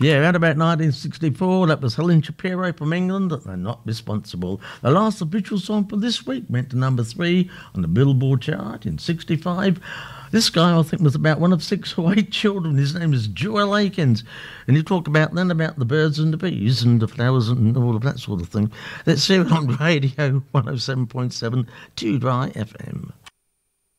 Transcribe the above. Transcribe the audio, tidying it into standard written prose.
Yeah, around about 1964, that was Helen Shapiro from England, and Not Responsible. The last official song for this week went to number 3 on the Billboard chart in 65. This guy, I think, was about one of 6 or 8 children. His name is Joel Akins. And you talk about then about the birds and the bees and the flowers and all of that sort of thing. Let's hear it on Radio 107.7 2 Dry FM.